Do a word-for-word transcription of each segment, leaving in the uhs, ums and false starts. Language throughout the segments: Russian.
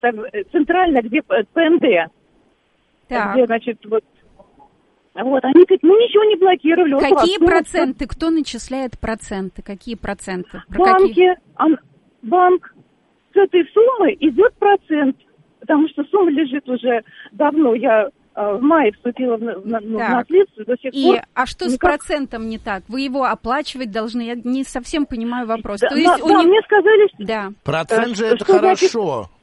так, центрально, где ПНД. Так. Где, значит, вот... Вот, они говорят, мы ничего не блокировали. Какие вот, проценты? Кто начисляет проценты? Какие проценты? Про банки, какие? он, банк с этой суммы идет процент, потому что сумма лежит уже давно. Я э, в мае вступила в, в, в наследство, до сих И, пор. А что никак... с процентом не так? Вы его оплачивать должны? Я не совсем понимаю вопрос. Да, То есть да, у да них... мне сказали, что... Да. Процент же э, это что хорошо. Значит...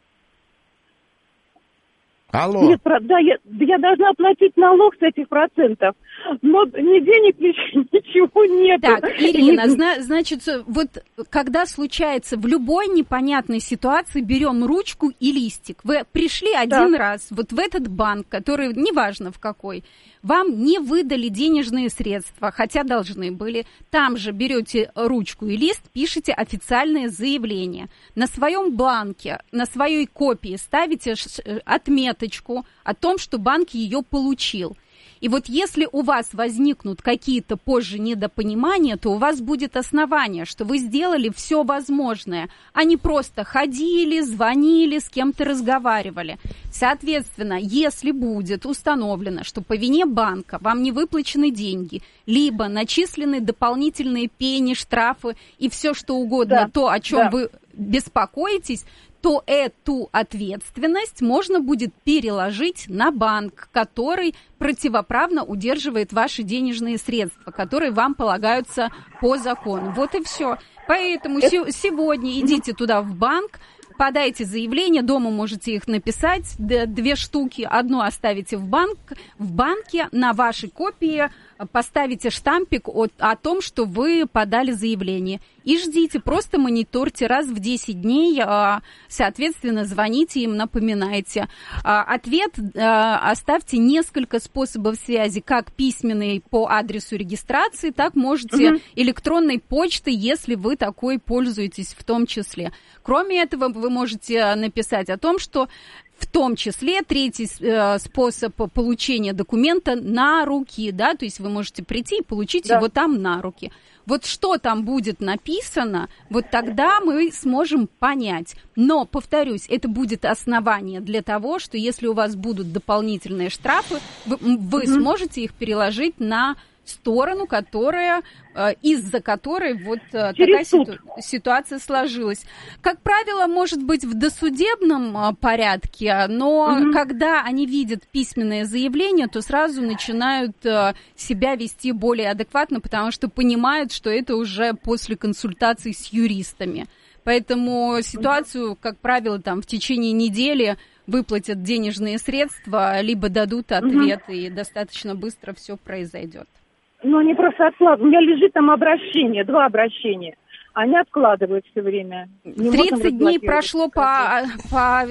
Алло. Нет, да, я, я должна платить налог с этих процентов, но ни денег, ничего нет. Так, Ирина, зна- значит, вот когда случается в любой непонятной ситуации, берем ручку и листик. Вы пришли один да. раз вот в этот банк, который, неважно в какой, вам не выдали денежные средства, хотя должны были. Там же берете ручку и лист, пишете официальное заявление. На своем бланке, на своей копии ставите отметочку о том, что банк ее получил. И вот если у вас возникнут какие-то позже недопонимания, то у вас будет основание, что вы сделали все возможное, а не просто ходили, звонили, с кем-то разговаривали. Соответственно, если будет установлено, что по вине банка вам не выплачены деньги, либо начислены дополнительные пени, штрафы и все что угодно, да, то, о чем да. вы беспокоитесь, то эту ответственность можно будет переложить на банк, который противоправно удерживает ваши денежные средства, которые вам полагаются по закону. Вот и все. Поэтому Это... сегодня идите туда в банк, подайте заявление, дома можете их написать, две штуки, одну оставите в банк, в банке, на вашей копии поставите штампик о, о том, что вы подали заявление. И ждите, просто мониторьте раз в десять дней, соответственно, звоните им, напоминайте. Ответ оставьте несколько способов связи, как письменный по адресу регистрации, так можете угу. электронной почтой, если вы такой пользуетесь в том числе. Кроме этого, вы можете написать о том, что в том числе третий э, способ получения документа на руки, да, то есть вы можете прийти и получить да. его там на руки. Вот что там будет написано, вот тогда мы сможем понять. Но, повторюсь, это будет основание для того, что если у вас будут дополнительные штрафы, вы, вы mm-hmm. сможете их переложить на сторону, которая, э, из-за которой вот э, такая ситу- ситуация сложилась. Как правило, может быть в досудебном э, порядке, но угу. когда они видят письменное заявление, то сразу начинают э, себя вести более адекватно, потому что понимают, что это уже после консультаций с юристами. Поэтому ситуацию, как правило, там в течение недели выплатят денежные средства, либо дадут ответ, угу. и достаточно быстро все произойдет. Ну, они просто откладывают. У меня лежит там обращение, два обращения. Они откладывают все время. Не тридцать дней прошло по, по,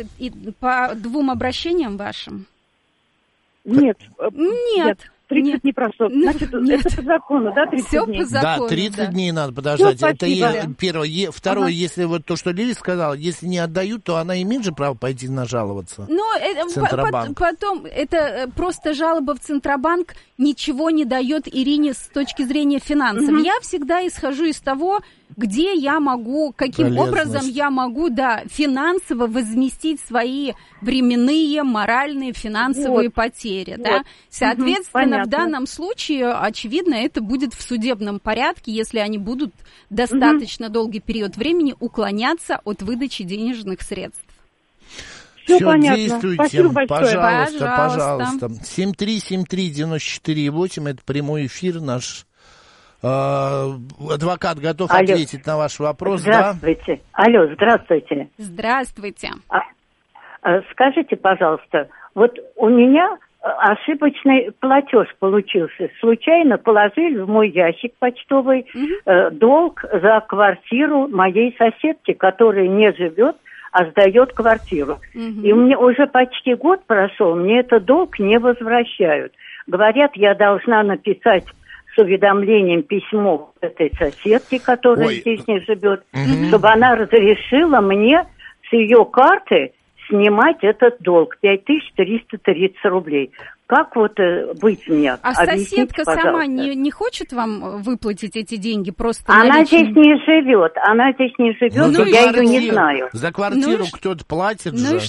по двум обращениям вашим? Нет. Нет. тридцать нет. дней прошло. Значит, нет. это по закону, да, тридцать Все дней? по закону, да, тридцать да. дней надо подождать. Все, это спасибо. е, первое. Е, второе, ага. если вот то, что Лили сказала, если не отдают, то она имеет же право пойти нажаловаться. Но это, Центробанк. Потом, это просто жалоба в Центробанк ничего не дает Ирине с точки зрения финансов. Угу. Я всегда исхожу из того, где я могу, каким образом я могу, да, финансово возместить свои временные, моральные, финансовые вот. потери, вот. да. Соответственно, угу, в данном случае, очевидно, это будет в судебном порядке, если они будут достаточно угу. долгий период времени уклоняться от выдачи денежных средств. Все, Все понятно. действуйте, Спасибо большое. пожалуйста, пожалуйста. пожалуйста. семь три семь три девять четыре восемь, это прямой эфир наш. Э, адвокат готов Алло. ответить на ваш вопрос. Здравствуйте. Да? Алло, здравствуйте. Здравствуйте. А, а, скажите, пожалуйста, вот у меня ошибочный платеж получился. Случайно положили в мой ящик почтовый угу. э, долг за квартиру моей соседки, которая не живет, а сдает квартиру. Угу. И мне уже почти год прошел, мне этот долг не возвращают. Говорят, я должна написать с уведомлением письмо этой соседке, которая Ой. здесь не живет, угу. чтобы она разрешила мне с ее карты снимать этот долг, пять тысяч триста тридцать рублей. Как вот э, быть мне? А Объясните, соседка пожалуйста. сама не, не хочет вам выплатить эти деньги просто Она наличными? здесь не живет, она здесь не живет, Ну, я за ее не квартиру- знаю. За квартиру Ну и ш- кто-то платит Ну же. и